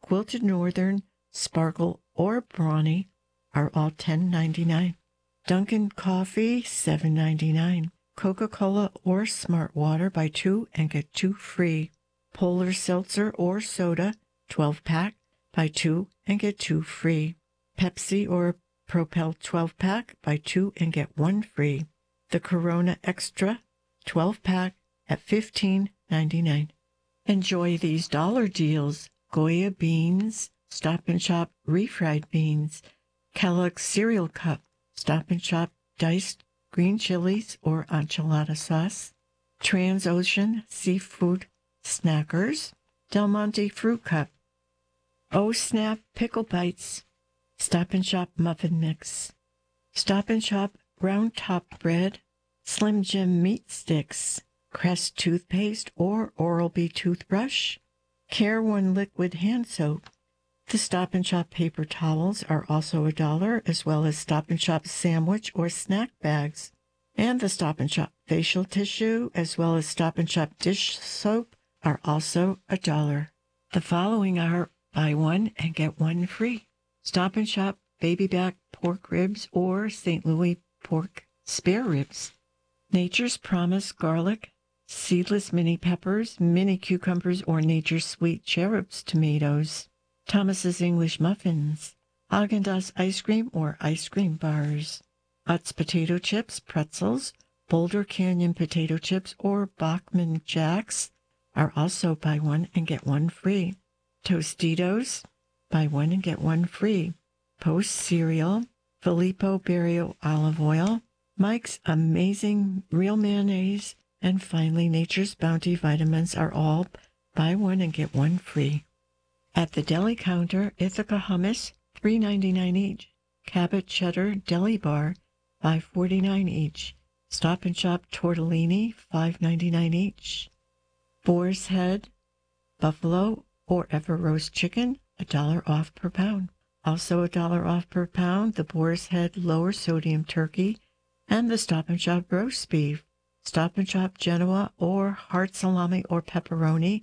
Quilted Northern, Sparkle, or Brawny are all $10.99. Dunkin' Coffee, $7.99. Coca-Cola or Smart Water, buy 2 and get 2 free. Polar Seltzer or Soda, 12-pack, buy 2 and get 2 free. Pepsi or Propel 12-pack, buy 2 and get 1 free. The Corona Extra 12-pack at $15.99. Enjoy these dollar deals. Goya beans, Stop & Shop refried beans. Kellogg's cereal cup, Stop & Shop diced green chilies or enchilada sauce. Transocean seafood snackers. Del Monte fruit cup. Oh Snap pickle bites. Stop & Shop muffin mix. Stop & Shop round top bread. Slim Jim meat sticks. Crest toothpaste or Oral-B toothbrush. Care One liquid hand soap. The Stop & Shop paper towels are also $1, as well as Stop & Shop sandwich or snack bags. And the Stop & Shop facial tissue, as well as Stop & Shop dish soap, are also $1. The following are buy 1 and get 1 free. Stop & Shop baby back pork ribs or St. Louis pork spare ribs. Nature's Promise garlic, seedless mini peppers, mini cucumbers, or Nature's Sweet Cherubs tomatoes. Thomas's English muffins, Haagen-Dazs ice cream or ice cream bars. Utz potato chips, pretzels, Boulder Canyon potato chips, or Bachman Jacks are also buy 1 and get 1 free. Tostitos, buy 1 and get 1 free. Post cereal, Filippo Berrio olive oil, Mike's Amazing Real Mayonnaise, and finally Nature's Bounty vitamins are all buy 1 and get 1 free. At the deli counter, Ithaca hummus, $3.99 each. Cabot cheddar deli bar, $5.49 each. Stop & Shop tortellini, $5.99 each. Boar's Head, buffalo, or ever roast chicken, $1 off per pound. Also $1 off per pound, the Boar's Head lower sodium turkey, and the Stop & Shop roast beef. Stop & Shop Genoa or heart salami or pepperoni,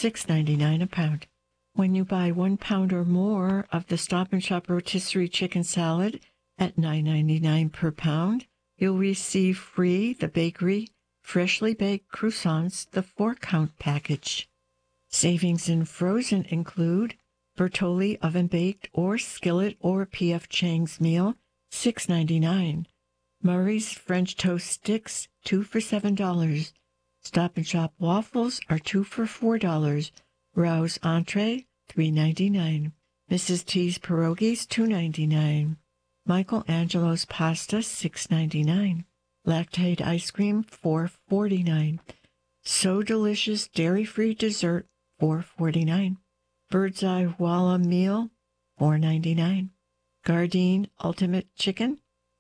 $6.99 a pound. When you buy 1 pound or more of the Stop & Shop rotisserie chicken salad at $9.99 per pound, you'll receive free the bakery freshly baked croissants, the 4-count package. Savings in frozen include Bertolli oven-baked or skillet or P.F. Chang's meal, $6.99. Murray's French toast sticks, 2 for $7. Stop & Shop waffles are 2 for $4. Rouse entree, $3.99. Mrs. T's pierogies, $2.99. Michelangelo's pasta, $6.99. Lactate ice cream, $4.49. So Delicious dairy-free dessert, $4.49. Bird's Eye Walla meal, $4.99. Gardein Ultimate Chicken,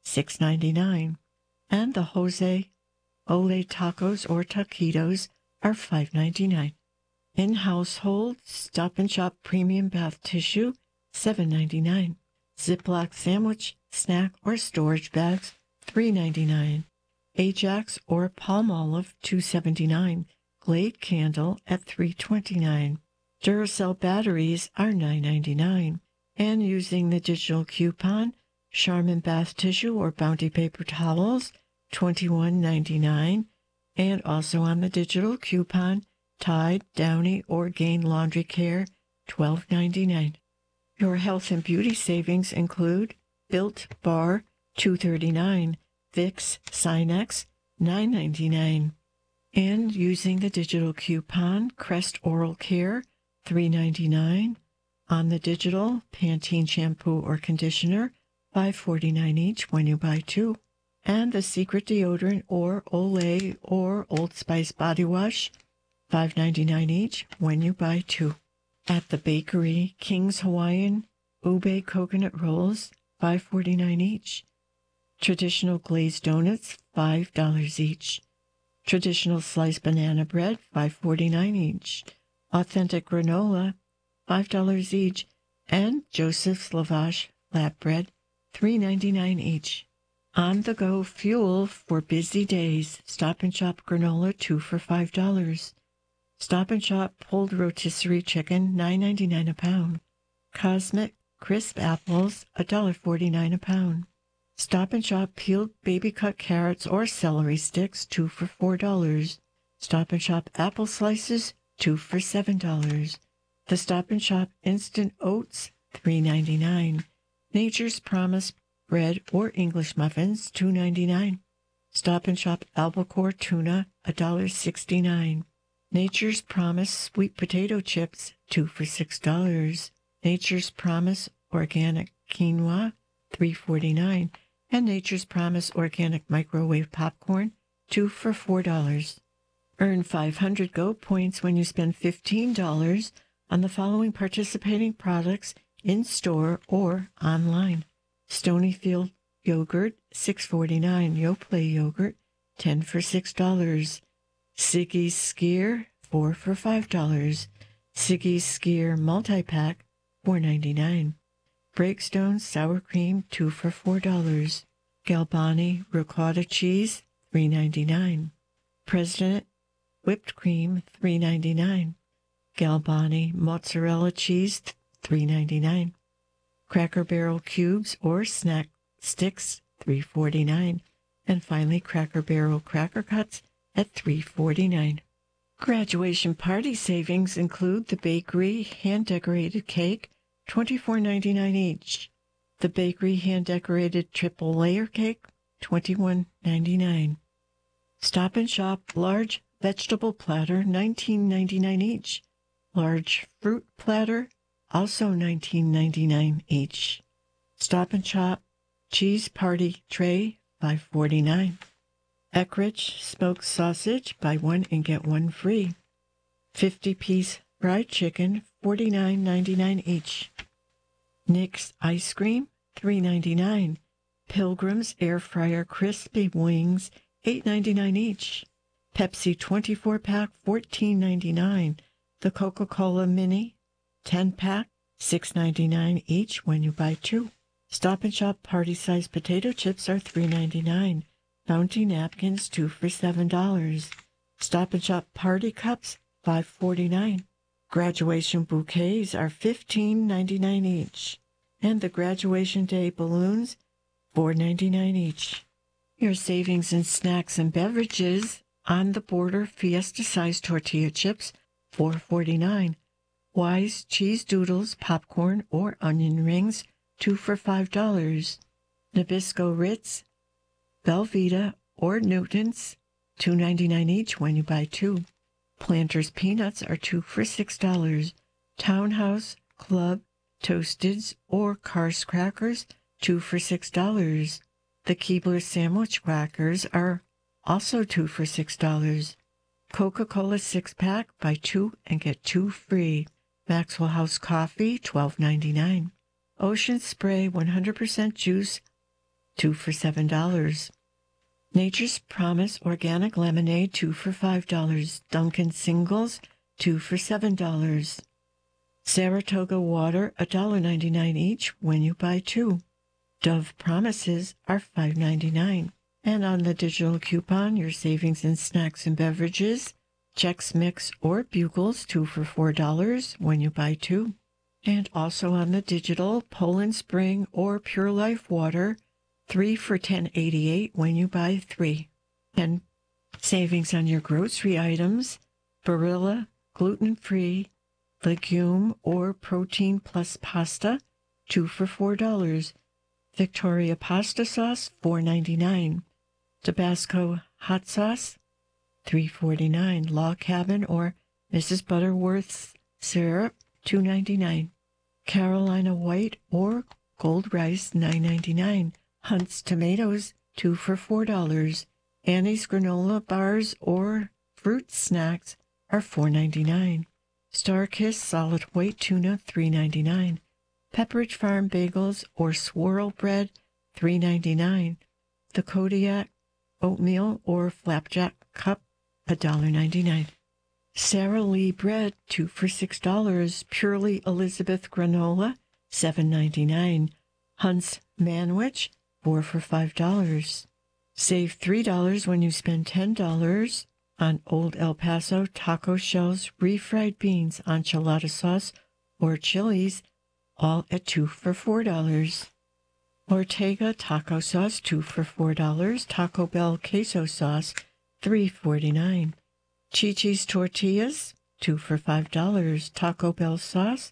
$6.99. And the Jose Ole tacos or taquitos are $5.99. In household, Stop & Shop premium bath tissue, $7.99. Ziploc sandwich, snack, or storage bags, $3.99. Ajax or Palmolive, $2.79. Glade candle at $3.29. Duracell batteries are $9.99. And using the digital coupon, Charmin bath tissue or Bounty paper towels, $21.99. And also on the digital coupon, Tide, Downy, or Gain Laundry Care, $12.99. Your health and beauty savings include Built Bar, $2.39, Vicks Sinex, $9.99. And using the digital coupon, Crest Oral Care, $3.99. On the digital, Pantene shampoo or conditioner, $5.49 each when you buy 2. And the Secret deodorant or Olay or Old Spice body wash, $5.99 each when you buy 2. At the bakery, King's Hawaiian Ube coconut rolls, $5.49 each. Traditional glazed donuts, $5 each. Traditional sliced banana bread, $5.49 each. Authentic granola, $5 each. And Joseph's Lavash flatbread, $3.99 each. On-the-go fuel for busy days. Stop & Shop granola, 2 for $5. Stop & Shop pulled rotisserie chicken, $9.99 a pound. Cosmic crisp apples, $1.49 a pound. Stop and Shop peeled baby cut carrots or celery sticks, 2 for $4. Stop and Shop apple slices, 2 for $7. The Stop and Shop instant oats, $3.99. Nature's Promise bread or English muffins, $2.99. Stop and Shop albacore tuna, $1.69. Nature's Promise sweet potato chips, 2 for $6. Nature's Promise organic quinoa, $3.49. And Nature's Promise organic microwave popcorn, 2 for $4. Earn 500 Go points when you spend $15 on the following participating products in store or online. Stonyfield yogurt, $6.49. Yoplait yogurt, 10 for $6. Siggy's Skier, 4 for $5. Siggy's Skier multi-pack, $4.99. Breakstone sour cream, 2 for $4. Galbani ricotta cheese, $3.99. President whipped cream, $3.99. Galbani mozzarella cheese, $3.99. Cracker Barrel cubes or snack sticks, $3.49. And finally, Cracker Barrel cracker cuts at $3.49. Graduation party savings include the bakery hand-decorated cake, $24.99 each. The bakery hand-decorated triple layer cake, $21.99. Stop and Shop large vegetable platter, $19.99 each. Large fruit platter, also $19.99 each. Stop and Shop cheese party tray, $5.49. Eckrich smoked sausage, buy one and get one free. 50-piece fried chicken, $49.99 each. Nick's ice cream, $3.99. Pilgrim's air fryer crispy wings, $8.99 each. Pepsi 24-pack, $14.99. The Coca-Cola Mini 10-pack, $6.99 each when you buy two. Stop and Shop party-sized potato chips are $3.99. Bounty napkins, 2 for $7. Stop and Shop party cups, $5.49. Graduation bouquets are $15.99 each. And the graduation day balloons, $4.99 each. Your savings in snacks and beverages: On the Border Fiesta-sized tortilla chips, $4.49. Wise cheese doodles, popcorn, or onion rings, 2 for $5. Nabisco Ritz, Velveeta, or Newtons, $2.99 each when you buy two. Planters peanuts are 2 for $6. Townhouse Club Toasteds or Cars crackers, 2 for $6. The Keebler sandwich crackers are also 2 for $6. Coca-Cola 6-pack, buy two and get two free. Maxwell House coffee, $12.99. Ocean Spray 100% juice, 2 for $7. Nature's Promise organic lemonade, 2 for $5. Dunkin' singles, 2 for $7. Saratoga water, $1.99 each when you buy two. Dove Promises are $5.99. And on the digital coupon, your savings in snacks and beverages: Chex Mix or Bugles, 2 for $4 when you buy two. And also on the digital, Poland Spring or Pure Life water, 3 for $10.88 when you buy three. And savings on your grocery items: Barilla gluten-free legume or protein plus pasta, 2 for $4. Victoria pasta sauce, $4.99. Tabasco hot sauce, $3.49. Log Cabin or Mrs. Butterworth's syrup, $2.99. Carolina white or gold rice, $9.99. Hunt's tomatoes, 2 for $4. Annie's granola bars or fruit snacks are $4.99. Starkist solid white tuna, $3.99. Pepperidge Farm bagels or swirl bread, $3.99. The Kodiak oatmeal or flapjack cup, $1.99. Sara Lee bread, 2 for $6. Purely Elizabeth granola, $7.99. Hunt's Manwich, 4 for $5. Save $3 when you spend $10 on Old El Paso taco shells, refried beans, enchilada sauce, or chilies, all at 2 for $4. Ortega taco sauce, 2 for $4. Taco Bell queso sauce, $3.49. Chi-Chi's tortillas, 2 for $5. Taco Bell sauce,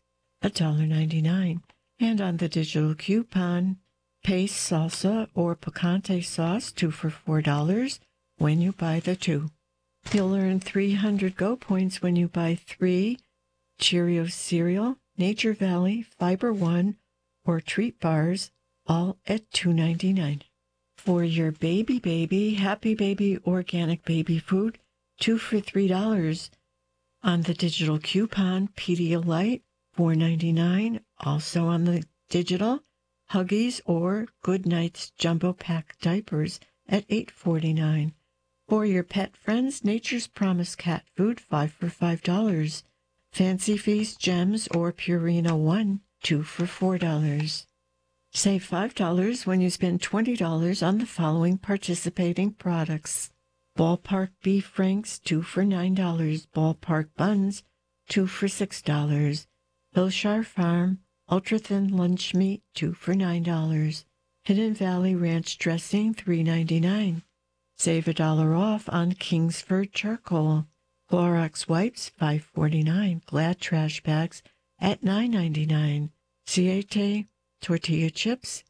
$1.99. And on the digital coupon, paste salsa or picante sauce, 2 for $4 when you buy the 2. You'll earn 300 Go points when you buy 3 Cheerios cereal, Nature Valley, Fiber One, or Treat bars, all at $2.99. For your baby, Happy Baby organic baby food, 2 for $3. On the digital coupon, Pedialyte, $4.99. Also on the digital, Huggies or Goodnight's Jumbo Pack diapers at $8.49. For your pet friends, Nature's Promise cat food, 5 for $5. Fancy Feast Gems or Purina One, 2 for $4. Save $5 when you spend $20 on the following participating products. Ballpark Beef Franks, 2 for $9. Ballpark Buns, 2 for $6. Hillshire Farm Ultra-Thin Lunch Meat, 2 for $9. Hidden Valley Ranch Dressing, $3.99. Save $1 off on Kingsford Charcoal. Clorox Wipes, $5.49. Glad Trash Bags at $9.99. Siete Tortilla Chips,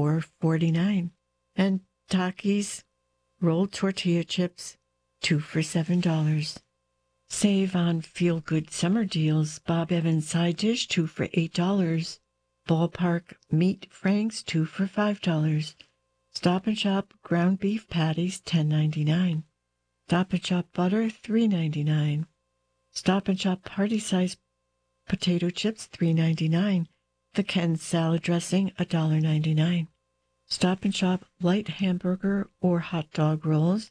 $4.49. And Takis Rolled Tortilla Chips, 2 for $7. Save on Feel Good Summer Deals. Bob Evans Side Dish, 2 for $8. Ballpark Meat Franks, 2 for $5. Stop and Shop Ground Beef Patties, $10.99. Stop and Shop Butter, $3.99. Stop and Shop Party Size Potato Chips, $3.99. The Ken Salad Dressing, $1.99. Stop and Shop Light Hamburger or Hot Dog Rolls,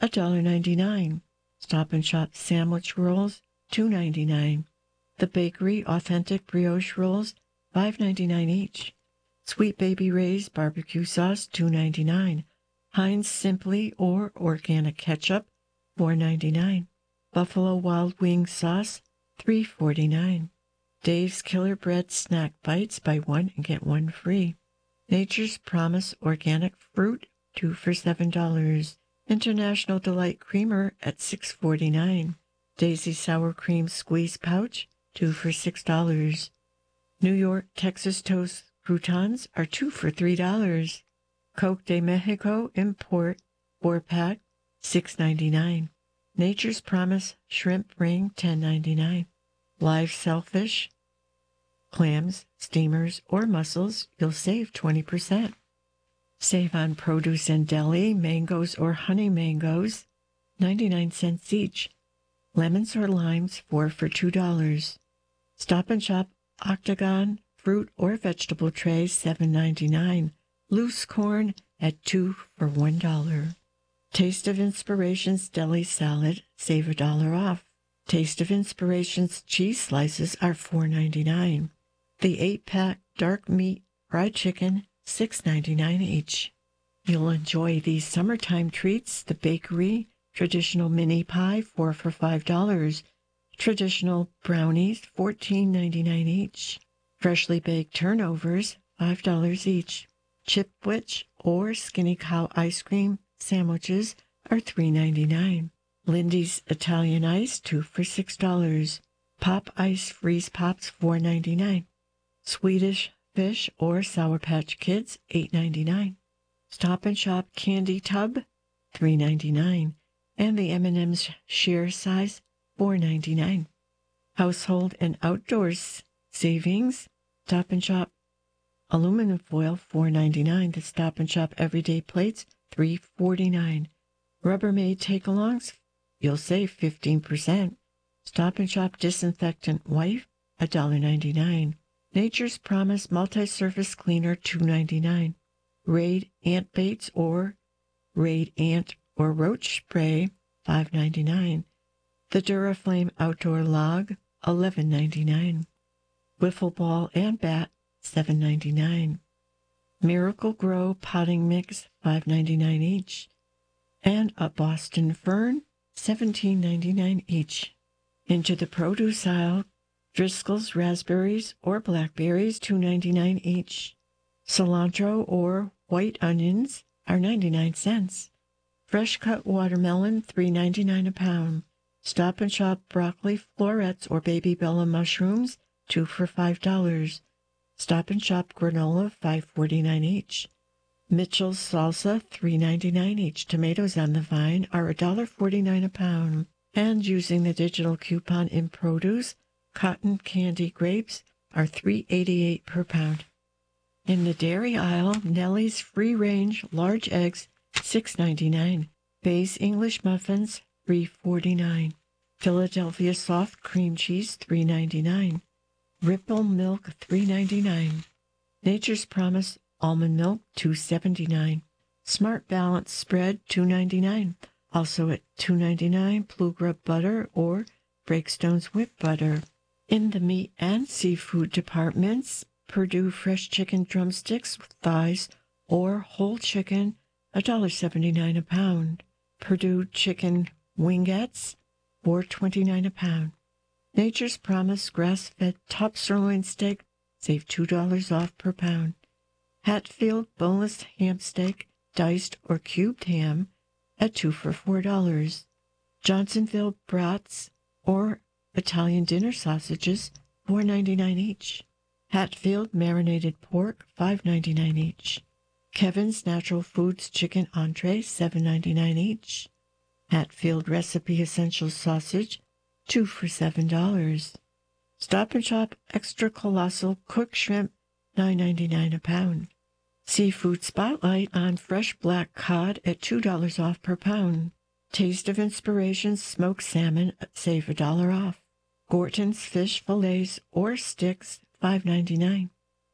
$1.99. Stop and Shop Sandwich Rolls, $2.99. The Bakery Authentic Brioche Rolls, $5.99 each. Sweet Baby Ray's Barbecue Sauce, $2.99. Heinz Simply or Organic Ketchup, $4.99. Buffalo Wild Wing Sauce, $3.49. Dave's Killer Bread Snack Bites, buy one and get one free. Nature's Promise Organic Fruit, 2 for $7. International Delight Creamer at $6.49. Daisy Sour Cream Squeeze Pouch, 2 for $6. New York Texas Toast Croutons are 2 for $3. Coke de Mexico Import 4-pack, $6.99. Nature's Promise Shrimp Ring, $10.99. Live shellfish, clams, steamers, or mussels, you'll save 20%. Save on produce and deli, mangoes or honey mangoes, 99 cents each. Lemons or limes, 4 for $2. Stop and Shop Octagon fruit or vegetable trays, $7.99. Loose corn at 2 for $1. Taste of Inspirations deli salad, save $1 off. Taste of Inspirations cheese slices are $4.99. The 8-pack dark meat fried chicken, $6.99 each. You'll enjoy these summertime treats. The Bakery Traditional Mini Pie, 4 for $5. Traditional Brownies, $14.99 each. Freshly Baked Turnovers, $5 each. Chipwich or Skinny Cow Ice Cream sandwiches are $3.99. Lindy's Italian Ice, 2 for $6. Pop Ice Freeze Pops, $4.99. Swedish Fish or Sour Patch Kids, $8.99. Stop and Shop Candy Tub, $3.99. And the M&M's Share Size, $4.99. Household and Outdoors Savings, Stop and Shop Aluminum Foil, $4.99. The Stop and Shop Everyday Plates, $3.49. Rubbermaid Take-Alongs, you'll save 15%. Stop and Shop Disinfectant Wipe, $1.99. Nature's Promise Multi-Surface Cleaner, $2.99. Raid Ant Baits or Raid Ant or Roach Spray, $5.99. The Duraflame Outdoor Log, $11.99. Wiffle Ball and Bat, $7.99. Miracle Grow Potting Mix, $5.99 each. And a Boston Fern, $17.99 each. Into the produce aisle, Driscoll's raspberries or blackberries, $2.99 each. Cilantro or white onions are 99 cents. Fresh cut watermelon, $3.99 a pound. Stop and Shop broccoli florets or baby bella mushrooms, 2 for $5. Stop and Shop granola, $5.49 each. Mitchell's salsa, $3.99 each. Tomatoes on the vine are $1.49 a pound. And using the digital coupon in produce, cotton candy grapes are $3.88 per pound. In the dairy aisle, Nellie's free-range large eggs, $6.99. Bay's English muffins, $3.49. Philadelphia soft cream cheese, $3.99. Ripple milk, $3.99. Nature's Promise almond milk, $2.79. Smart Balance spread, $2.99. Also at $2.99, Plugrub butter or Breakstone's whip butter. In the meat and seafood departments, Perdue fresh chicken drumsticks, thighs, or whole chicken, $1.79 a pound. Perdue chicken wingettes, $4.29 a pound. Nature's Promise grass-fed top sirloin steak, save $2 off per pound. Hatfield boneless ham steak, diced or cubed ham, at 2 for $4. Johnsonville brats or Italian dinner sausages, $4.99 each. Hatfield marinated pork, $5.99 each. Kevin's Natural Foods chicken entree, $7.99 each. Hatfield Recipe Essential Sausage, 2 for $7. Stop and Shop Extra Colossal Cooked Shrimp, $9.99 a pound. Seafood Spotlight on fresh black cod at $2 off per pound. Taste of Inspiration smoked salmon, save $1 off. Gorton's fish fillets or sticks, $5.99.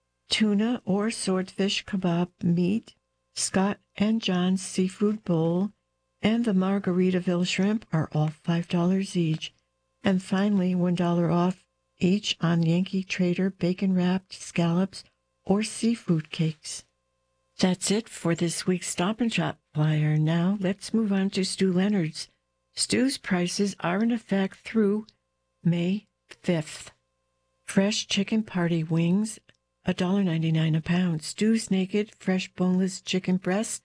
Tuna or swordfish kebab meat, Scott and John's seafood bowl, and the Margaritaville shrimp are all $5 each. And finally, $1 off each on Yankee Trader bacon-wrapped scallops or seafood cakes. That's it for this week's Stop and Shop flyer. Now let's move on to Stu Leonard's. Stu's prices are in effect through May 5th. Fresh chicken party wings, $1.99 a pound. Stu's Naked fresh boneless chicken breasts,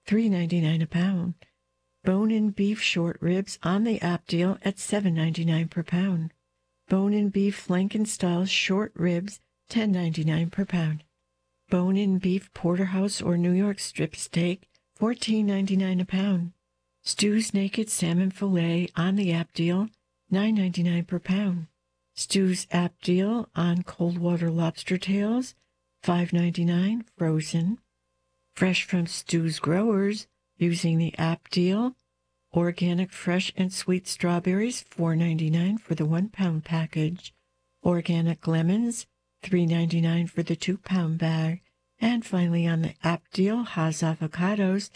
$3.99 a pound. Bone-in beef short ribs on the app deal at $7.99 per pound. Bone-in beef Flanken-style short ribs, $10.99 per pound. Bone-in beef porterhouse or New York strip steak, $14.99 a pound. Stu's Naked salmon fillet on the app deal, $9.99 per pound. Stu's app deal on cold water lobster tails, $5.99 frozen. Fresh from Stu's growers using the app deal, organic fresh and sweet strawberries, $4.99 for the 1 pound package. Organic lemons, $3.99 for the 2 pound bag. And finally on the app deal, Hass avocados,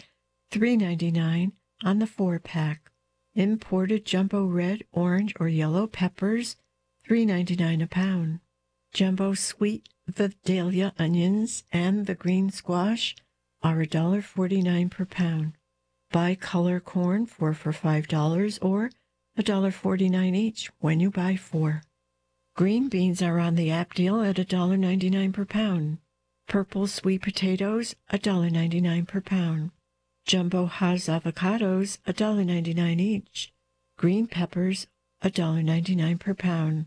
$3.99 on the 4 pack. Imported jumbo red, orange, or yellow peppers, $3.99 a pound. Jumbo sweet Vidalia onions and the green squash are $1.49 per pound. Bicolor corn, 4 for $5 or $1.49 each when you buy 4. Green beans are on the app deal at $1.99 per pound. Purple sweet potatoes, $1.99 per pound. Jumbo Hass avocados, $1.99 each. Green peppers, $1.99 per pound.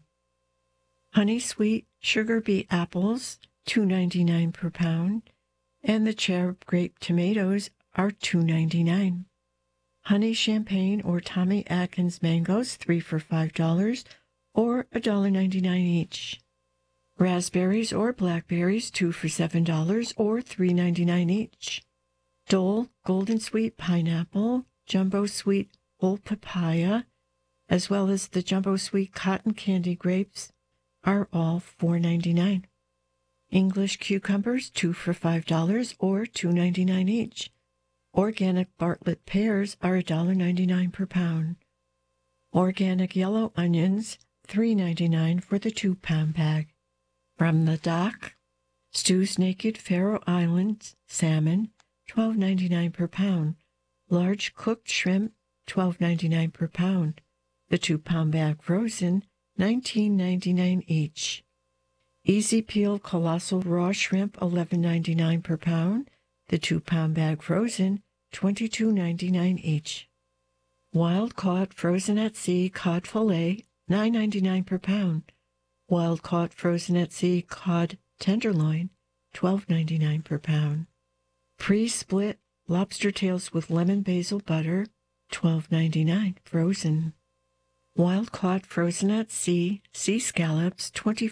Honey sweet sugar beet apples, $2.99 per pound. And the cherub grape tomatoes are $2.99. Honey champagne or Tommy Atkins mangoes, 3 for $5 or $1.99 each. Raspberries or blackberries, 2 for $7 or $3.99 each. Dole golden sweet pineapple, jumbo sweet whole papaya, as well as the jumbo sweet cotton candy grapes are all $4.99. English cucumbers, 2 for $5 or $2.99 each. Organic Bartlett pears are $1.99 per pound. Organic yellow onions, $3.99 for the 2 pound bag. From the dock, Stu's Naked Faroe Islands salmon, $12.99 per pound. Large cooked shrimp, $12.99 per pound. The 2 pound bag frozen, $19.99 each. Easy Peel Colossal Raw Shrimp, $11.99 per pound. The 2-pound bag frozen, $22.99 each. Wild Caught Frozen at Sea Cod Fillet, $9.99 per pound. Wild Caught Frozen at Sea Cod Tenderloin, $12.99 per pound. Pre-split lobster tails with lemon basil butter, $12.99 frozen. Wild Caught Frozen at Sea Sea Scallops,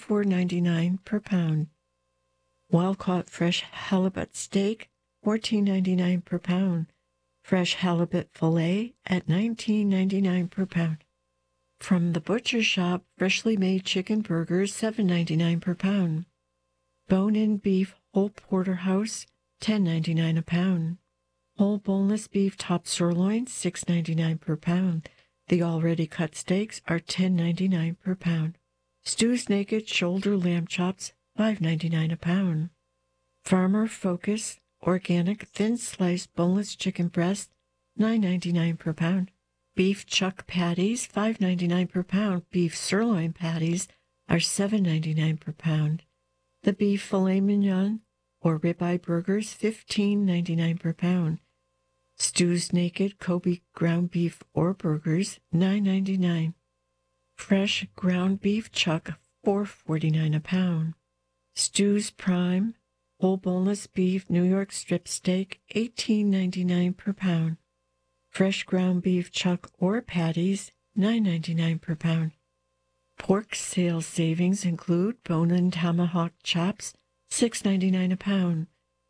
$24.99 per pound. Wild Caught Fresh Halibut Steak, $14.99 per pound. Fresh Halibut Fillet at $19.99 per pound. From the Butcher Shop, freshly made chicken burgers, $7.99 per pound. Bone-in beef whole porterhouse, $10.99 a pound. Whole boneless beef top sirloin, $6.99 per pound. The already cut steaks are $10.99 per pound. Stew's Naked shoulder lamb chops, $5.99 a pound. Farmer Focus organic thin sliced boneless chicken breast, $9.99 per pound. Beef chuck patties, $5.99 per pound. Beef sirloin patties are $7.99 per pound. The beef filet mignon or ribeye burgers, $15.99 per pound. Stew's Naked Kobe ground beef or burgers, $9.99. Fresh ground beef chuck, $4.49 a pound. Stew's Prime whole boneless beef New York strip steak, $18.99 per pound. Fresh ground beef chuck or patties, $9.99 per pound. Pork sales savings include bone-in tomahawk chops, $6.99 a pound.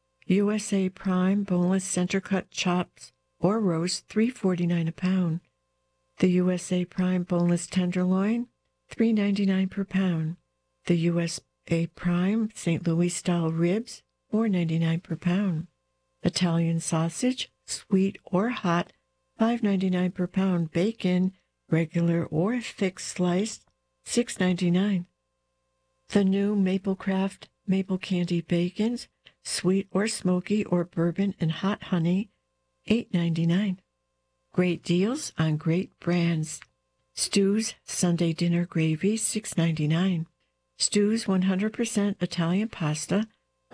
USA Prime boneless center-cut chops or roast, $3.49 a pound. The USA Prime boneless tenderloin, $3.99 per pound. The USA Prime St. Louis-style ribs, $4.99 per pound. Italian sausage, sweet or hot, $5.99 per pound. Bacon, regular or thick sliced, $6.99. The new Maplecraft maple candy bacons, sweet or smoky or bourbon and hot honey, $8.99. Great deals on great brands. Stew's Sunday dinner gravy, $6.99. Stew's 100% Italian pasta,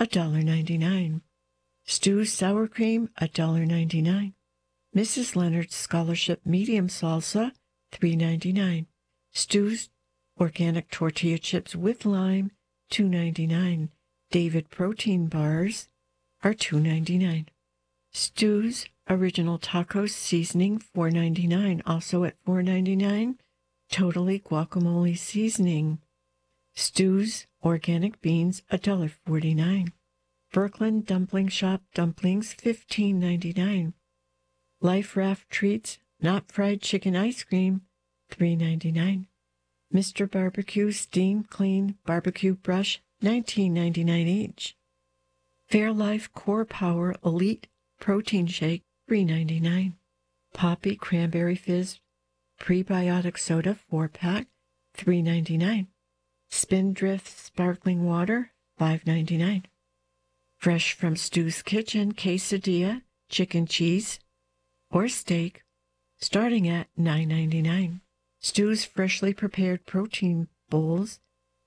$1.99. Stew's sour cream, $1.99. Mrs. Leonard's Scholarship medium salsa, $3.99. Stew's organic tortilla chips with lime, $2.99. David protein bars are $2.99. Stew's original taco seasoning, $4.99. Also at $4.99, Totally guacamole seasoning. Stew's organic beans, $1.49. Brooklyn Dumpling Shop dumplings, $15.99. Life Raft treats, not fried chicken ice cream, $3.99. Mr. Barbecue Steam Clean Barbecue Brush, $19.99 each. Fairlife Core Power Elite Protein Shake, $3.99. Poppy Cranberry Fizz Prebiotic Soda 4-pack, $3.99. Spindrift Sparkling Water, $5.99. Fresh from Stew's Kitchen Quesadilla Chicken Cheese or Steak, starting at $9.99. Stew's Freshly Prepared Protein Bowls,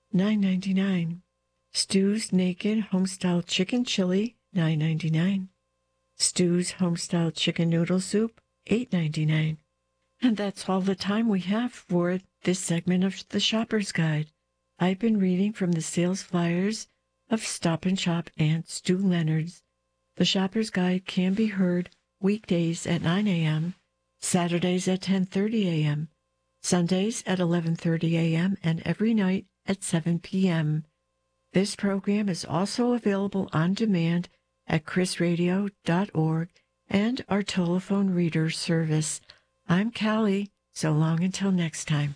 $9.99. Stew's Naked Homestyle Chicken Chili, $9.99. Stew's Homestyle Chicken Noodle Soup, $8.99. And that's all the time we have for this segment of the Shopper's Guide. I've been reading from the sales flyers of Stop and Shop and Stew Leonard's. The Shopper's Guide can be heard weekdays at 9 a.m., Saturdays at 10:30 a.m., Sundays at 11:30 a.m., and every night at 7 p.m. This program is also available on demand at chrisradio.org and our telephone reader service. I'm Callie. So long until next time.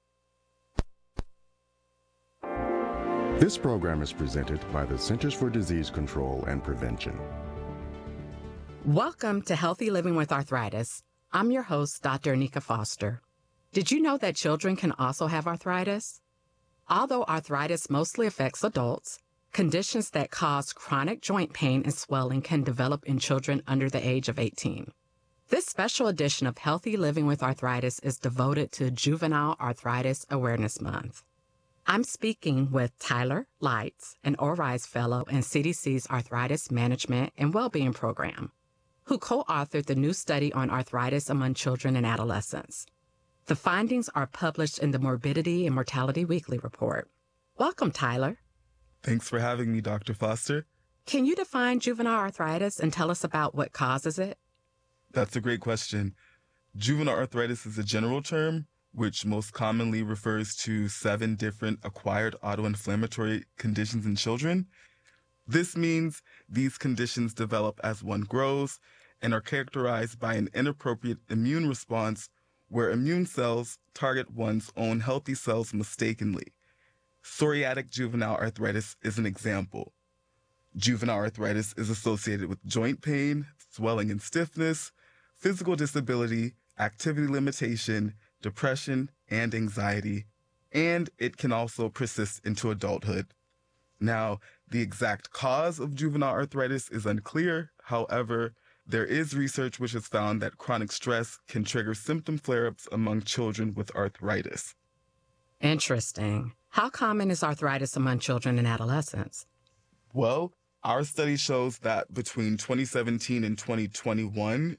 This program is presented by the Centers for Disease Control and Prevention. Welcome to Healthy Living with Arthritis. I'm your host, Dr. Anika Foster. Did you know that children can also have arthritis? Although arthritis mostly affects adults, conditions that cause chronic joint pain and swelling can develop in children under the age of 18. This special edition of Healthy Living with Arthritis is devoted to Juvenile Arthritis Awareness Month. I'm speaking with Tyler Lights, an ORISE Fellow in CDC's Arthritis Management and Wellbeing Program, who co-authored the new study on arthritis among children and adolescents. The findings are published in the Morbidity and Mortality Weekly Report. Welcome, Tyler. Thanks for having me, Dr. Foster. Can you define juvenile arthritis and tell us about what causes it? That's a great question. Juvenile arthritis is a general term, which most commonly refers to 7 different acquired autoinflammatory conditions in children. This means these conditions develop as one grows and are characterized by an inappropriate immune response where immune cells target one's own healthy cells mistakenly. Psoriatic juvenile arthritis is an example. Juvenile arthritis is associated with joint pain, swelling and stiffness, physical disability, activity limitation, depression, and anxiety, and it can also persist into adulthood. Now, the exact cause of juvenile arthritis is unclear. However, there is research which has found that chronic stress can trigger symptom flare-ups among children with arthritis. Interesting. How common is arthritis among children and adolescents? Well, our study shows that between 2017 and 2021,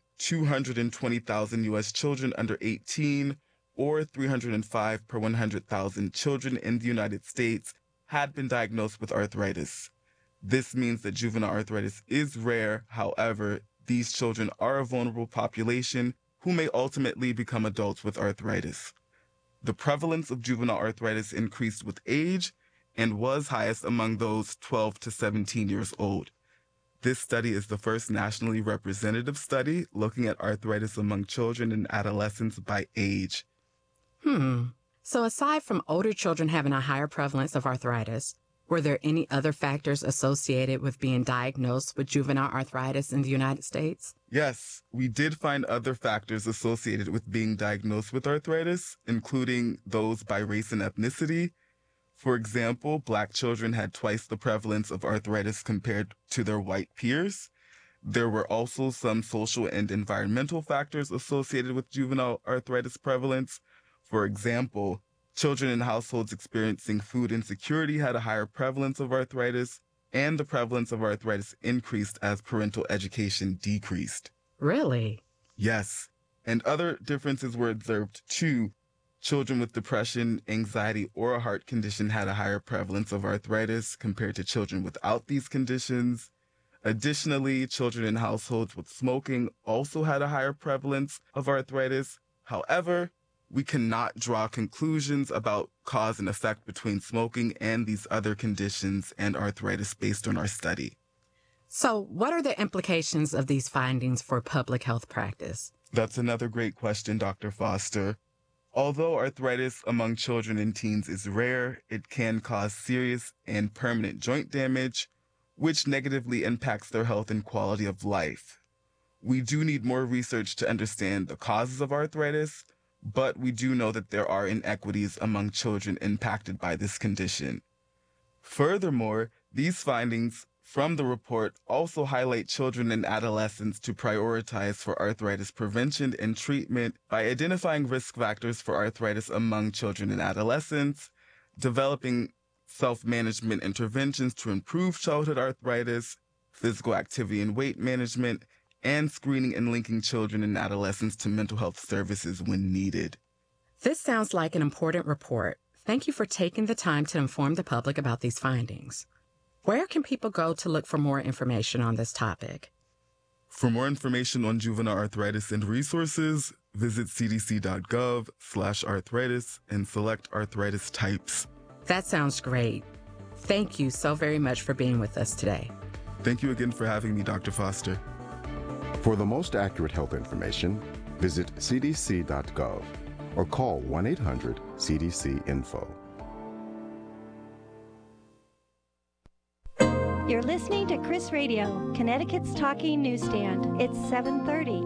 220,000 U.S. children under 18, or 305 per 100,000 children in the United States, had been diagnosed with arthritis. This means that juvenile arthritis is rare. However, these children are a vulnerable population who may ultimately become adults with arthritis. The prevalence of juvenile arthritis increased with age and was highest among those 12 to 17 years old. This study is the first nationally representative study looking at arthritis among children and adolescents by age. So aside from older children having a higher prevalence of arthritis, were there any other factors associated with being diagnosed with juvenile arthritis in the United States? Yes, we did find other factors associated with being diagnosed with arthritis, including those by race and ethnicity. For example, Black children had twice the prevalence of arthritis compared to their white peers. There were also some social and environmental factors associated with juvenile arthritis prevalence. For example, children in households experiencing food insecurity had a higher prevalence of arthritis, and the prevalence of arthritis increased as parental education decreased. Really? Yes, and other differences were observed too. Children with depression, anxiety, or a heart condition had a higher prevalence of arthritis compared to children without these conditions. Additionally, children in households with smoking also had a higher prevalence of arthritis. However, we cannot draw conclusions about cause and effect between smoking and these other conditions and arthritis based on our study. So what are the implications of these findings for public health practice? That's another great question, Dr. Foster. Although arthritis among children and teens is rare, it can cause serious and permanent joint damage, which negatively impacts their health and quality of life. We do need more research to understand the causes of arthritis, but we do know that there are inequities among children impacted by this condition. Furthermore, these findings from the report also highlight children and adolescents to prioritize for arthritis prevention and treatment by identifying risk factors for arthritis among children and adolescents, developing self-management interventions to improve childhood arthritis, physical activity and weight management, and screening and linking children and adolescents to mental health services when needed. This sounds like an important report. Thank you for taking the time to inform the public about these findings. Where can people go to look for more information on this topic? For more information on juvenile arthritis and resources, visit cdc.gov/arthritis and select arthritis types. That sounds great. Thank you so very much for being with us today. Thank you again for having me, Dr. Foster. For the most accurate health information, visit cdc.gov or call 1-800-CDC-INFO. You're listening to Chris Radio, Connecticut's talking newsstand. It's 7:30.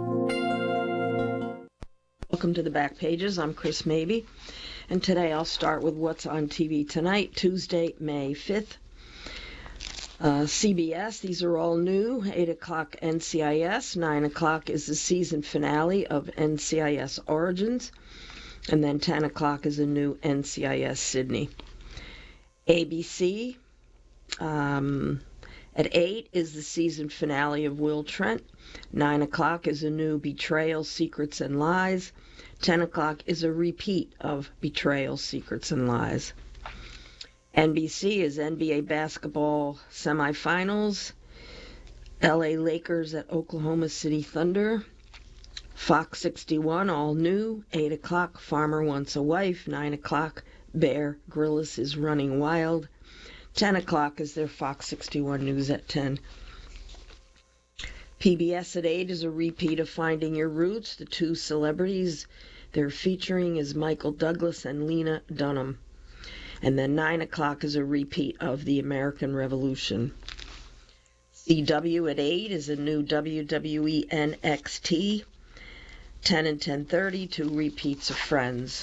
Welcome to the Back Pages. I'm Chris Mabey, and today I'll start with what's on TV tonight, Tuesday, May 5th. CBS, these are all new. 8 o'clock NCIS. 9 o'clock is the season finale of NCIS Origins. And then 10 o'clock is a new NCIS Sydney. ABC, at 8 is the season finale of Will Trent. 9 o'clock is a new Betrayal, Secrets, and Lies. 10 o'clock is a repeat of Betrayal, Secrets, and Lies. NBC is NBA basketball semifinals. LA Lakers at Oklahoma City Thunder. Fox 61, all new. 8 o'clock, Farmer Wants a Wife. 9 o'clock, Bear Grylls is Running Wild. 10 o'clock is their Fox 61 News at 10. PBS at 8 is a repeat of Finding Your Roots. The two celebrities they're featuring is Michael Douglas and Lena Dunham. And then 9 o'clock is a repeat of The American Revolution. CW at 8 is a new WWE NXT. 10 and 10:30, two repeats of Friends.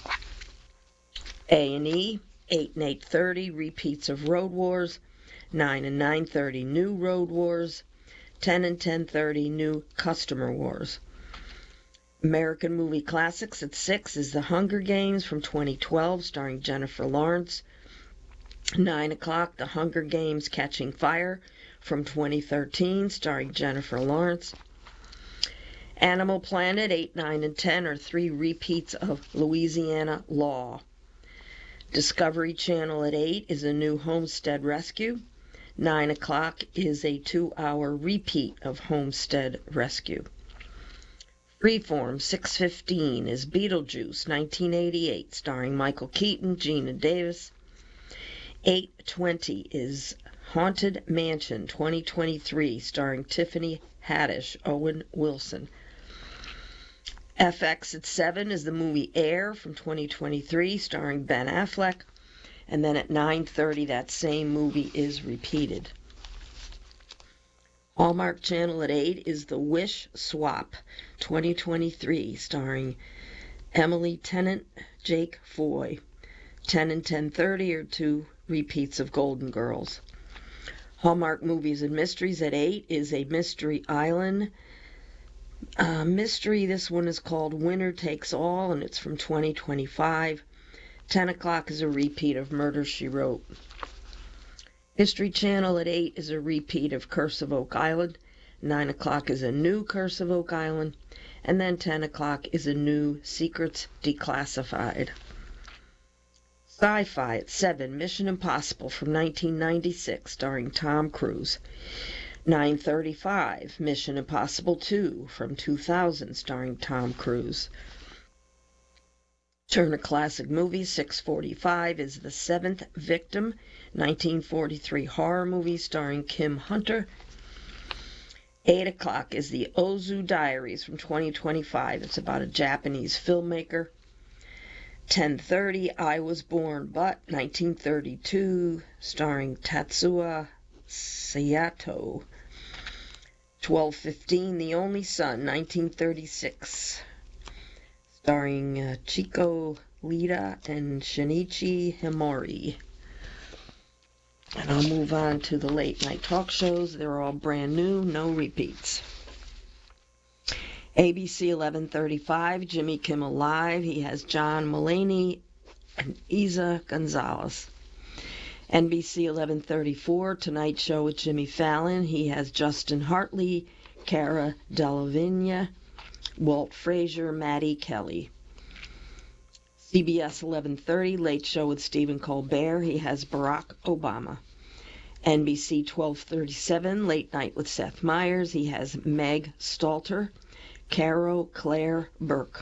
A&E, 8 and 8:30, repeats of Road Wars. 9 and 9:30, new Road Wars. 10 and 10:30, new Customer Wars. American Movie Classics at 6 is The Hunger Games from 2012, starring Jennifer Lawrence. 9 o'clock, The Hunger Games Catching Fire from 2013, starring Jennifer Lawrence. Animal Planet, 8, 9, and 10 are three repeats of Louisiana Law. Discovery Channel at 8 is a new Homestead Rescue. 9 o'clock is a 2-hour repeat of Homestead Rescue. Freeform, 6:15 is Beetlejuice, 1988, starring Michael Keaton, Gina Davis. 8:20 is Haunted Mansion, 2023, starring Tiffany Haddish, Owen Wilson. FX at 7 is the movie Air from 2023, starring Ben Affleck. And then at 9:30, that same movie is repeated. Hallmark Channel at 8 is The Wish Swap, 2023, starring Emily Tennant, Jake Foy. 10 and 10:30 are two repeats of Golden Girls. Hallmark Movies and Mysteries at 8 is a Mystery Island mystery. This one is called Winner Takes All, and it's from 2025. 10 o'clock is a repeat of Murder, She Wrote. History Channel at 8 is a repeat of Curse of Oak Island. 9 o'clock is a new Curse of Oak Island. And then 10 o'clock is a new Secrets Declassified. Sci-Fi at 7, Mission Impossible from 1996, starring Tom Cruise. 9:35, Mission Impossible 2 from 2000, starring Tom Cruise. Turner Classic Movies, 6:45 is The Seventh Victim, 1943 horror movie starring Kim Hunter. 8 o'clock is The Ozu Diaries from 2025. It's about a Japanese filmmaker. 10:30, I Was Born But, 1932, starring Tatsuya Sayato. 12:15, The Only Son, 1936, starring Chico Lida and Shinichi Himori. And I'll move on to the late night talk shows. They're all brand new, no repeats. ABC 11:35, Jimmy Kimmel Live. He has John Mulaney and Isa Gonzalez. NBC 11:34, Tonight Show with Jimmy Fallon. He has Justin Hartley, Cara Delevingne, Walt Frazier, Maddie Kelly. CBS 11:30, Late Show with Stephen Colbert. He has Barack Obama. NBC 12:37, Late Night with Seth Meyers. He has Meg Stalter, Carol Claire Burke.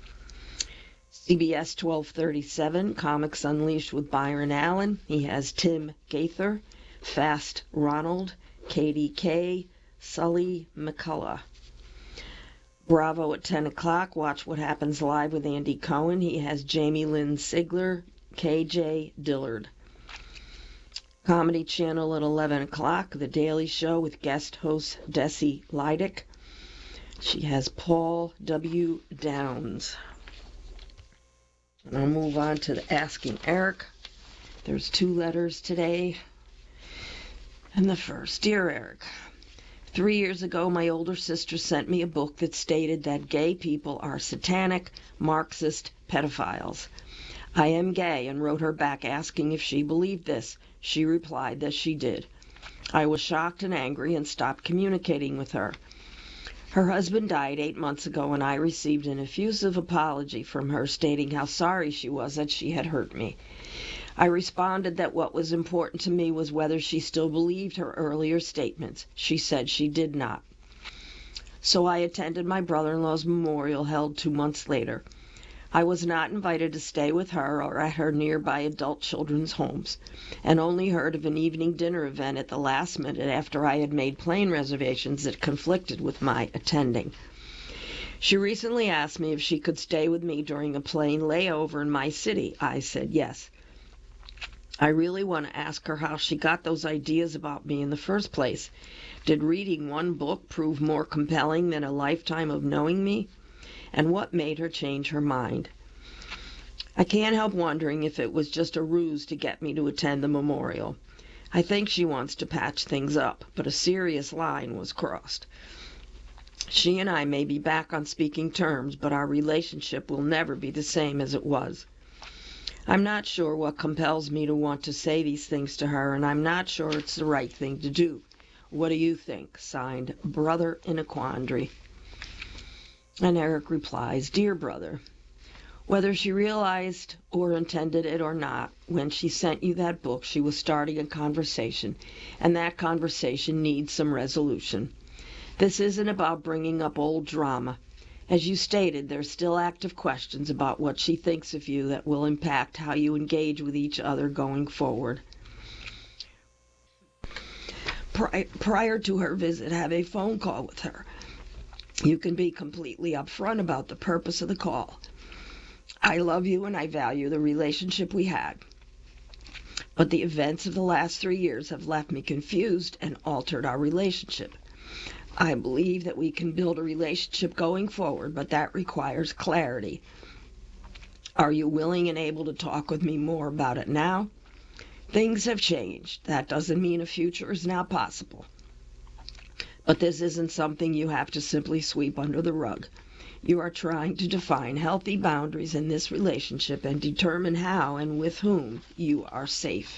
CBS 12:37, Comics Unleashed with Byron Allen. He has Tim Gaither, Fast Ronald, Katie Kay, Sully McCullough. Bravo at 10 o'clock, Watch What Happens Live with Andy Cohen. He has Jamie Lynn Sigler, KJ Dillard. Comedy Channel at 11 o'clock, The Daily Show with guest host Desi Lydic. She has Paul W. Downs. And I'll move on to the Asking Eric. There's 2 letters today. And the first, Dear Eric, 3 years ago, my older sister sent me a book that stated that gay people are satanic, Marxist pedophiles. I am gay and wrote her back asking if she believed this. She replied that she did. I was shocked and angry and stopped communicating with her. Her husband died 8 months ago, and I received an effusive apology from her stating how sorry she was that she had hurt me. I responded that what was important to me was whether she still believed her earlier statements. She said she did not. So I attended my brother-in-law's memorial held 2 months later. I was not invited to stay with her or at her nearby adult children's homes, and only heard of an evening dinner event at the last minute after I had made plane reservations that conflicted with my attending. She recently asked me if she could stay with me during a plane layover in my city. I said yes. I really want to ask her how she got those ideas about me in the first place. Did reading one book prove more compelling than a lifetime of knowing me? And what made her change her mind? I can't help wondering if it was just a ruse to get me to attend the memorial. I think she wants to patch things up, but a serious line was crossed. She and I may be back on speaking terms, but our relationship will never be the same as it was. I'm not sure what compels me to want to say these things to her, and I'm not sure it's the right thing to do. What do you think? Signed, Brother in a Quandary. And Eric replies, Dear brother, whether she realized or intended it or not, when she sent you that book, she was starting a conversation, and that conversation needs some resolution. This isn't about bringing up old drama. As you stated, there's still active questions about what she thinks of you that will impact how you engage with each other going forward. Prior to her visit, have a phone call with her. You can be completely upfront about the purpose of the call. I love you and I value the relationship we had. But the events of the last 3 years have left me confused and altered our relationship. I believe that we can build a relationship going forward, but that requires clarity. Are you willing and able to talk with me more about it now? Things have changed. That doesn't mean a future is not possible. But this isn't something you have to simply sweep under the rug. You are trying to define healthy boundaries in this relationship and determine how and with whom you are safe.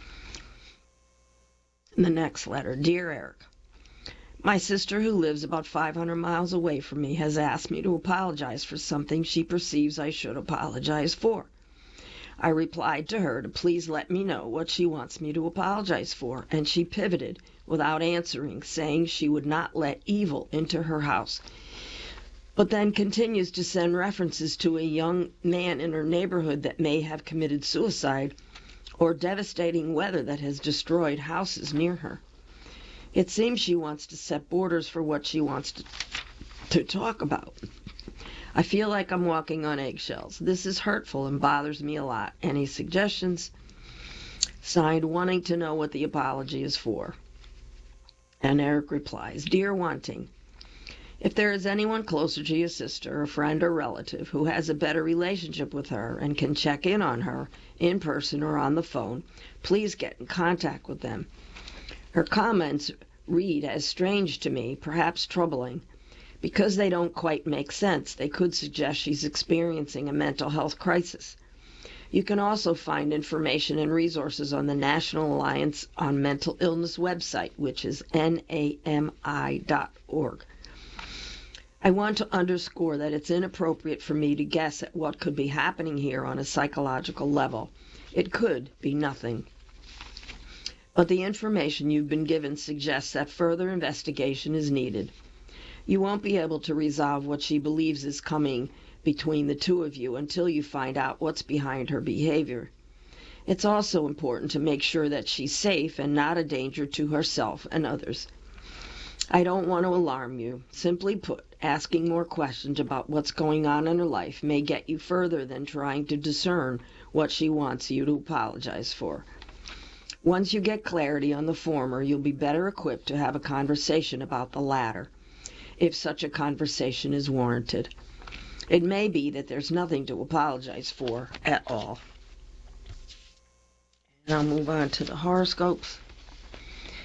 The next letter, Dear Eric, my sister, who lives about 500 miles away from me, has asked me to apologize for something she perceives I should apologize for. I replied to her to please let me know what she wants me to apologize for, and she pivoted without answering, saying she would not let evil into her house, but then continues to send references to a young man in her neighborhood that may have committed suicide or devastating weather that has destroyed houses near her. It seems she wants to set borders for what she wants to talk about. I feel like I'm walking on eggshells. This is hurtful and bothers me a lot. Any suggestions? Signed, wanting to know what the apology is for. And Eric replies, Dear Wanting, if there is anyone closer to your sister, a friend or relative, who has a better relationship with her and can check in on her in person or on the phone, please get in contact with them. Her comments read as strange to me, perhaps troubling. Because they don't quite make sense, they could suggest she's experiencing a mental health crisis. You can also find information and resources on the National Alliance on Mental Illness website, which is nami.org. I want to underscore that it's inappropriate for me to guess at what could be happening here on a psychological level. It could be nothing. But the information you've been given suggests that further investigation is needed. You won't be able to resolve what she believes is coming between the two of you until you find out what's behind her behavior. It's also important to make sure that she's safe and not a danger to herself and others. I don't want to alarm you. Simply put, asking more questions about what's going on in her life may get you further than trying to discern what she wants you to apologize for. Once you get clarity on the former, you'll be better equipped to have a conversation about the latter, if such a conversation is warranted. It may be that there's nothing to apologize for at all. And I'll move on to the horoscopes.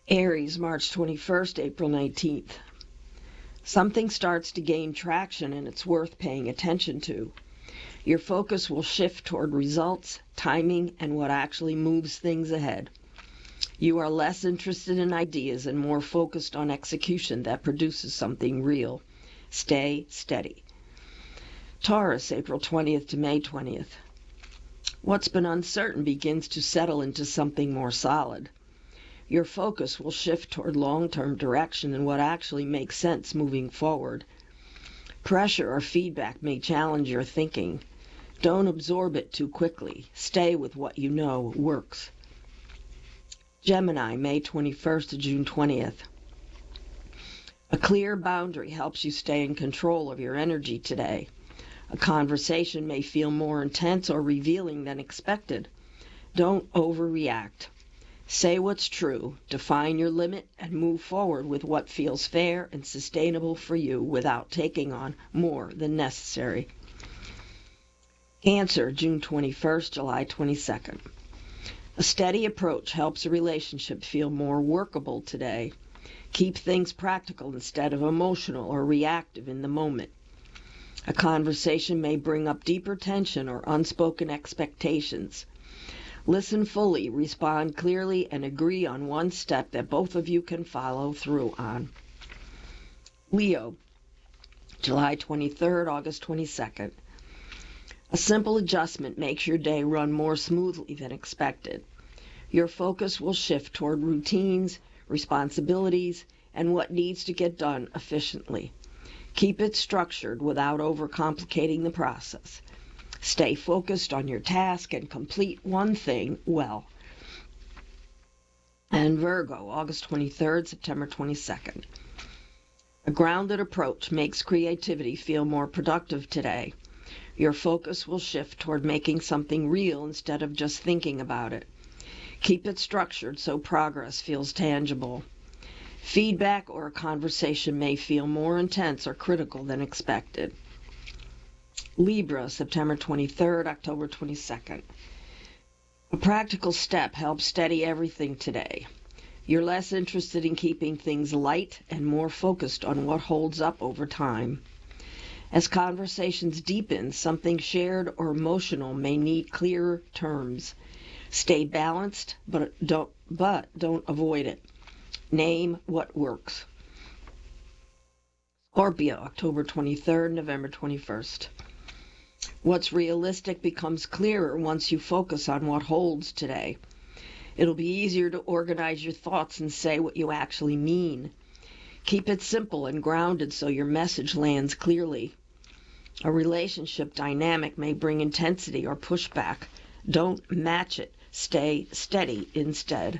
Aries, March 21st, April 19th. Something starts to gain traction and it's worth paying attention to. Your focus will shift toward results, timing, and what actually moves things ahead. You are less interested in ideas and more focused on execution that produces something real. Stay steady. Taurus, April 20th to May 20th. What's been uncertain begins to settle into something more solid. Your focus will shift toward long-term direction and what actually makes sense moving forward. Pressure or feedback may challenge your thinking. Don't absorb it too quickly. Stay with what you know works. Gemini, May 21st to June 20th. A clear boundary helps you stay in control of your energy today. A conversation may feel more intense or revealing than expected. Don't overreact. Say what's true, define your limit, and move forward with what feels fair and sustainable for you without taking on more than necessary. Cancer, June 21st, July 22nd. A steady approach helps a relationship feel more workable today. Keep things practical instead of emotional or reactive in the moment. A conversation may bring up deeper tension or unspoken expectations. Listen fully, respond clearly, and agree on one step that both of you can follow through on. Leo, July 23rd, August 22nd. A simple adjustment makes your day run more smoothly than expected. Your focus will shift toward routines, responsibilities, and what needs to get done efficiently. Keep it structured without overcomplicating the process. Stay focused on your task and complete one thing well. And Virgo, August 23rd, September 22nd. A grounded approach makes creativity feel more productive today. Your focus will shift toward making something real instead of just thinking about it. Keep it structured so progress feels tangible. Feedback or a conversation may feel more intense or critical than expected. Libra, September 23rd, October 22nd. A practical step helps steady everything today. You're less interested in keeping things light and more focused on what holds up over time. As conversations deepen, something shared or emotional may need clearer terms. Stay balanced, but don't avoid it. Name what works. Scorpio, October 23rd, November 21st. What's realistic becomes clearer once you focus on what holds today. It'll be easier to organize your thoughts and say what you actually mean. Keep it simple and grounded so your message lands clearly. A relationship dynamic may bring intensity or pushback. Don't match it. Stay steady instead.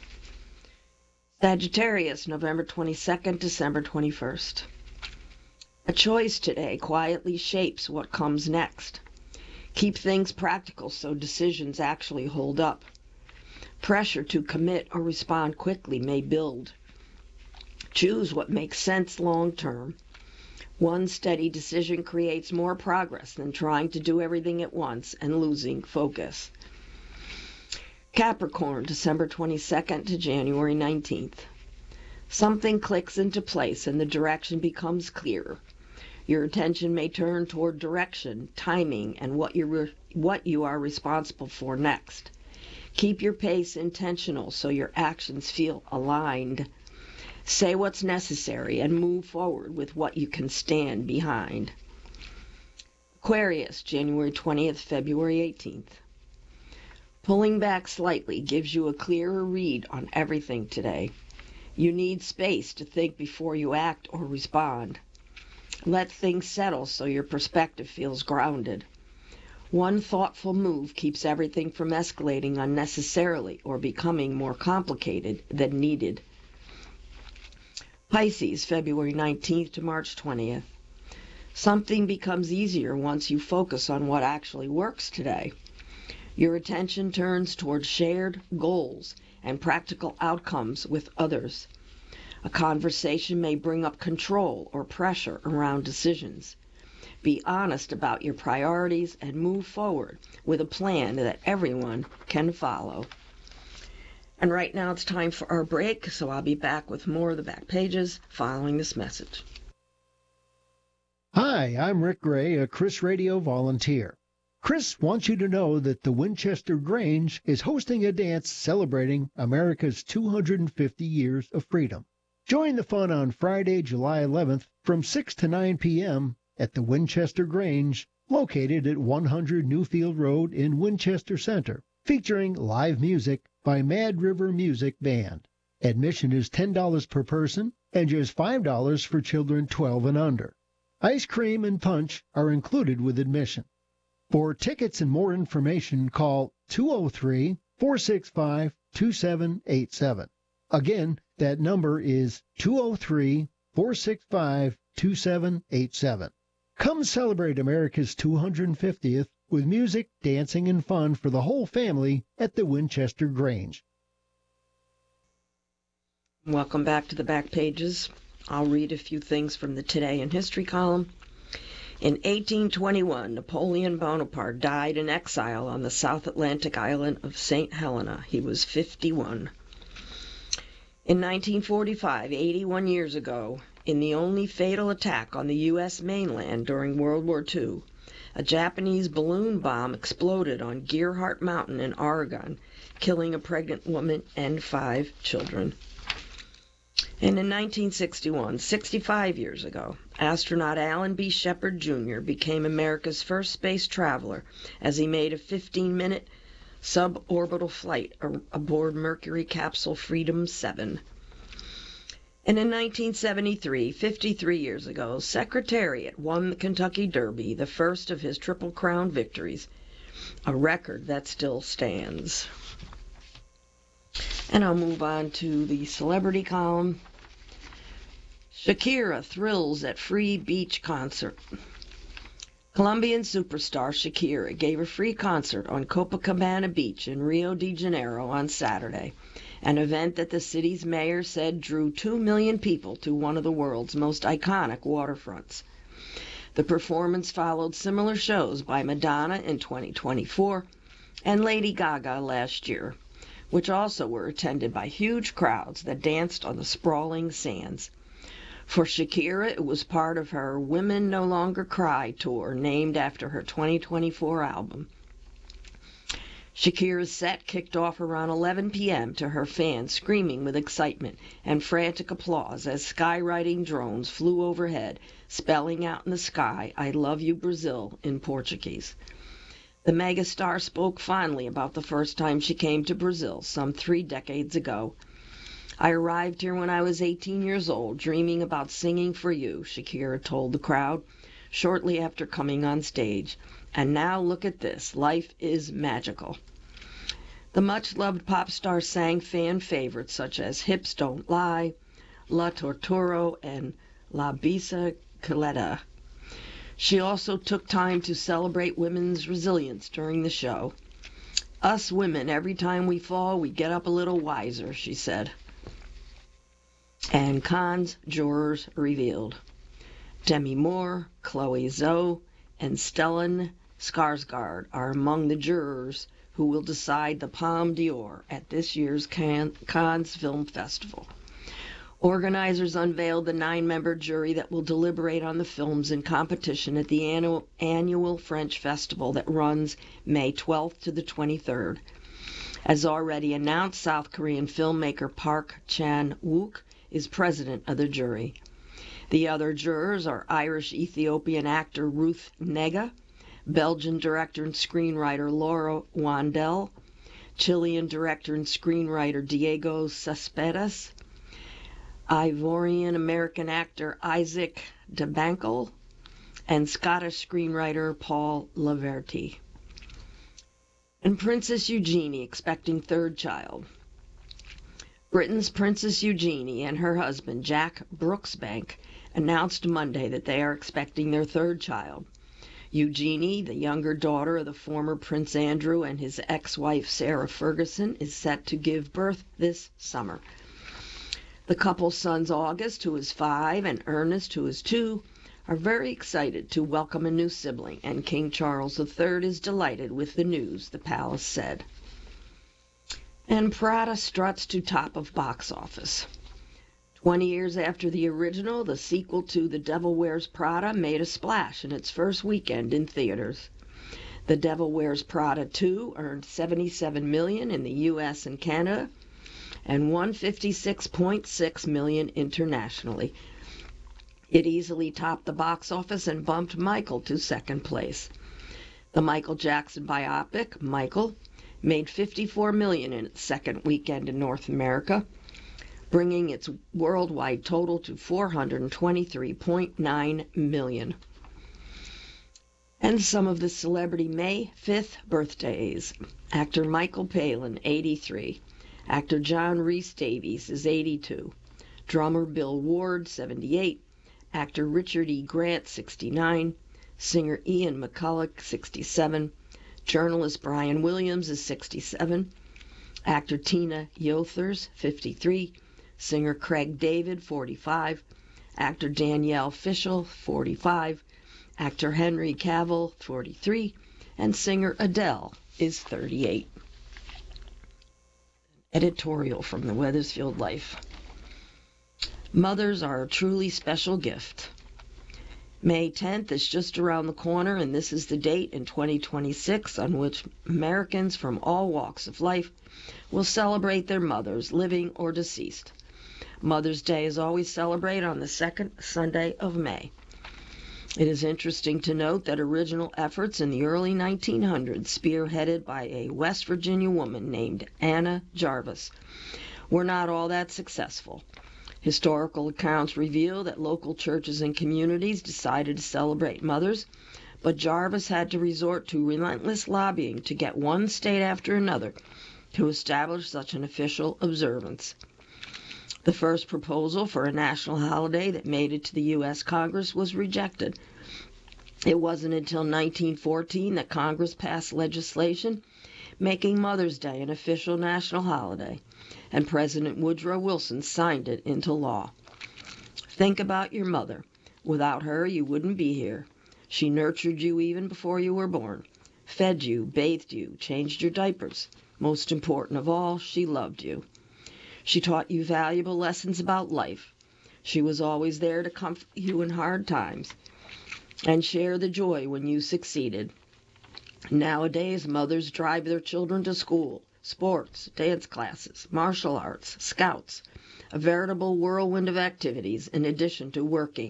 Sagittarius, November 22nd, December 21st. A choice today quietly shapes what comes next. Keep things practical so decisions actually hold up. Pressure to commit or respond quickly may build. Choose what makes sense long term. One steady decision creates more progress than trying to do everything at once and losing focus. Capricorn, December 22nd to January 19th. Something clicks into place and the direction becomes clearer. Your attention may turn toward direction, timing, and what you are responsible for next. Keep your pace intentional so your actions feel aligned. Say what's necessary and move forward with what you can stand behind. Aquarius, January 20th, February 18th. Pulling back slightly gives you a clearer read on everything today. You need space to think before you act or respond. Let things settle so your perspective feels grounded. One thoughtful move keeps everything from escalating unnecessarily or becoming more complicated than needed. Pisces, February 19th to March 20th. Something becomes easier once you focus on what actually works today. Your attention turns toward shared goals and practical outcomes with others. A conversation may bring up control or pressure around decisions. Be honest about your priorities and move forward with a plan that everyone can follow. And right now it's time for our break, so I'll be back with more of the Back Pages following this message. Hi, I'm Rick Gray, a Chris Radio volunteer. Chris wants you to know that the Winchester Grange is hosting a dance celebrating America's 250 years of freedom. Join the fun on Friday, July 11th from 6 to 9 p.m. at the Winchester Grange, located at 100 Newfield Road in Winchester Center, featuring live music by Mad River Music Band. Admission is $10 per person and just $5 for children 12 and under. Ice cream and punch are included with admission. For tickets and more information, call 203-465-2787. Again, that number is 203-465-2787. Come celebrate America's 250th with music, dancing, and fun for the whole family at the Winchester Grange. Welcome back to the Back Pages. I'll read a few things from the Today in History column. In 1821, Napoleon Bonaparte died in exile on the South Atlantic island of St. Helena. He was 51. In 1945, 81 years ago, in the only fatal attack on the U.S. mainland during World War II, a Japanese balloon bomb exploded on Gerhardt Mountain in Oregon, killing a pregnant woman and 5 children. And in 1961, 65 years ago, astronaut Alan B. Shepard Jr. became America's first space traveler as he made a 15-minute suborbital flight aboard Mercury capsule Freedom 7. And in 1973, 53 years ago, Secretariat won the Kentucky Derby, the first of his Triple Crown victories, a record that still stands. And I'll move on to the celebrity column. Shakira thrills at free beach concert. Colombian superstar Shakira gave a free concert on Copacabana Beach in Rio de Janeiro on Saturday, an event that the city's mayor said drew 2 million people to one of the world's most iconic waterfronts. The performance followed similar shows by Madonna in 2024 and Lady Gaga last year, which also were attended by huge crowds that danced on the sprawling sands. For Shakira, it was part of her Women No Longer Cry tour, named after her 2024 album. Shakira's set kicked off around 11 p.m. to her fans screaming with excitement and frantic applause as skywriting drones flew overhead, spelling out in the sky, "I love you, Brazil," in Portuguese. The megastar spoke fondly about the first time she came to Brazil some 3 decades ago. "I arrived here when I was 18 years old, dreaming about singing for you," Shakira told the crowd shortly after coming on stage. "And now look at this. Life is magical." The much-loved pop star sang fan favorites such as "Hips Don't Lie," "La Torturo," and "La Bicicleta." She also took time to celebrate women's resilience during the show. "Us women, every time we fall, we get up a little wiser," she said. And Cannes jurors revealed. Demi Moore, Chloe Zhao, and Stellan Skarsgård are among the jurors who will decide the Palme d'Or at this year's Cannes Film Festival. Organizers unveiled the 9-member jury that will deliberate on the films in competition at the annual French festival that runs May 12th to the 23rd. As already announced, South Korean filmmaker Park Chan-wook is president of the jury. The other jurors are Irish-Ethiopian actor Ruth Negga, Belgian director and screenwriter Laura Wandel, Chilean director and screenwriter Diego Cespedes, Ivorian-American actor Isaac DeBankel, and Scottish screenwriter Paul Laverty. And Princess Eugenie expecting 3rd child. Britain's Princess Eugenie and her husband, Jack Brooksbank, announced Monday that they are expecting their 3rd child. Eugenie, the younger daughter of the former Prince Andrew and his ex-wife Sarah Ferguson, is set to give birth this summer. The couple's sons August, who is 5, and Ernest, who is 2, are very excited to welcome a new sibling, and King Charles III is delighted with the news, the palace said. And Prada struts to top of box office. 20 years after the original, the sequel to The Devil Wears Prada made a splash in its first weekend in theaters. The Devil Wears Prada 2 earned $77 million in the U.S. and Canada and $156.6 million internationally. It easily topped the box office and bumped Michael to second place. The Michael Jackson biopic, Michael, made $54 million in its second weekend in North America, bringing its worldwide total to $423.9 million. And some of the celebrity May 5th birthdays. Actor Michael Palin, 83. Actor John Rhys Davies is 82. Drummer Bill Ward, 78. Actor Richard E. Grant, 69. Singer Ian McCulloch, 67. Journalist Brian Williams is 67. Actor Tina Yothers, 53. Singer Craig David, 45. Actor Danielle Fishel, 45. Actor Henry Cavill, 43. And singer Adele is 38. Editorial from the Wethersfield Life. Mothers are a truly special gift. May 10th is just around the corner, and this is the date in 2026 on which Americans from all walks of life will celebrate their mothers, living or deceased. Mother's Day is always celebrated on the second Sunday of May. It is interesting to note that original efforts in the early 1900s, spearheaded by a West Virginia woman named Anna Jarvis, were not all that successful. Historical accounts reveal that local churches and communities decided to celebrate mothers, but Jarvis had to resort to relentless lobbying to get one state after another to establish such an official observance. The first proposal for a national holiday that made it to the U.S. Congress was rejected. It wasn't until 1914 that Congress passed legislation making Mother's Day an official national holiday, and President Woodrow Wilson signed it into law. Think about your mother. Without her, you wouldn't be here. She nurtured you even before you were born, fed you, bathed you, changed your diapers. Most important of all, she loved you. She taught you valuable lessons about life. She was always there to comfort you in hard times and share the joy when you succeeded. Nowadays, mothers drive their children to school, sports, dance classes, martial arts, scouts, a veritable whirlwind of activities in addition to working.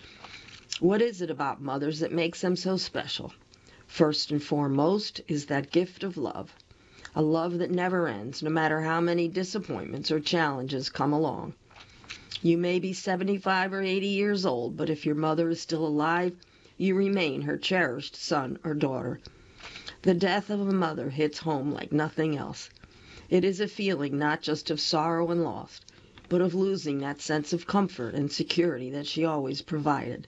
What is it about mothers that makes them so special? First and foremost is that gift of love, a love that never ends, no matter how many disappointments or challenges come along. You may be 75 or 80 years old, but if your mother is still alive, you remain her cherished son or daughter. The death of a mother hits home like nothing else. It is a feeling not just of sorrow and loss, but of losing that sense of comfort and security that she always provided.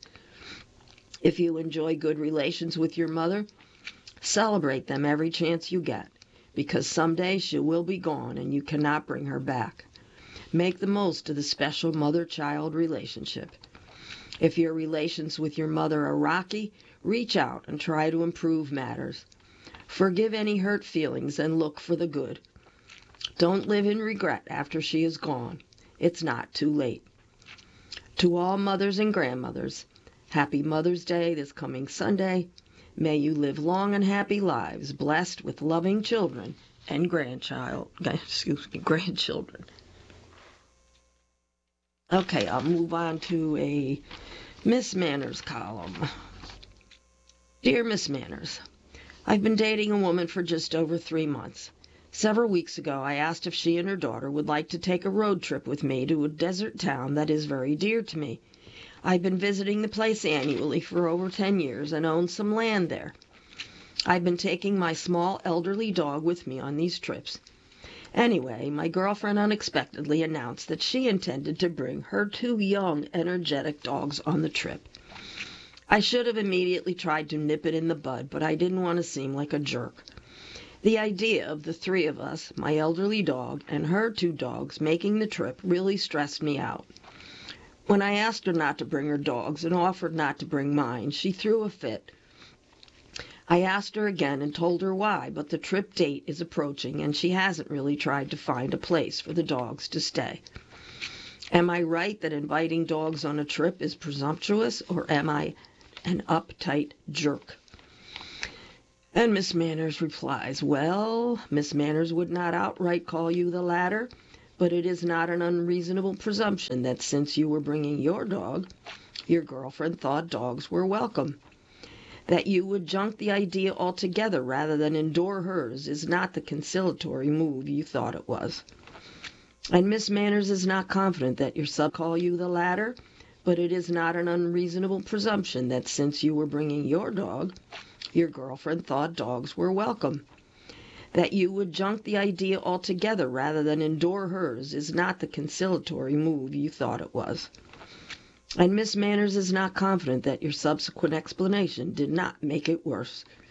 If you enjoy good relations with your mother, celebrate them every chance you get, because someday she will be gone and you cannot bring her back. Make the most of the special mother-child relationship. If your relations with your mother are rocky, reach out and try to improve matters. Forgive any hurt feelings and look for the good. Don't live in regret after she is gone. It's not too late. To all mothers and grandmothers, happy Mother's Day this coming Sunday. May you live long and happy lives, blessed with loving children and grandchildren. Okay, I'll move on to a Miss Manners column. Dear Miss Manners, I've been dating a woman for just over 3 months. Several weeks ago, I asked if she and her daughter would like to take a road trip with me to a desert town that is very dear to me. I've been visiting the place annually for over 10 years and own some land there. I've been taking my small elderly dog with me on these trips. Anyway, my girlfriend unexpectedly announced that she intended to bring her 2 young, energetic dogs on the trip. I should have immediately tried to nip it in the bud, but I didn't want to seem like a jerk. The idea of the 3 of us, my elderly dog, and her 2 dogs making the trip really stressed me out. When I asked her not to bring her dogs and offered not to bring mine, she threw a fit. I asked her again and told her why, but the trip date is approaching and she hasn't really tried to find a place for the dogs to stay. Am I right that inviting dogs on a trip is presumptuous, or am I an uptight jerk? And Miss Manners replies, well, Miss Manners would not outright call you the latter, but it is not an unreasonable presumption that since you were bringing your dog, your girlfriend thought dogs were welcome. That you would junk the idea altogether rather than endure hers is not the conciliatory move you thought it was. And Miss Manners is not confident that your sub call you the latter, but it is not an unreasonable presumption that since you were bringing your dog, your girlfriend thought dogs were welcome. That you would junk the idea altogether rather than endure hers is not the conciliatory move you thought it was. And Miss Manners is not confident that your subsequent explanation did not make it worse.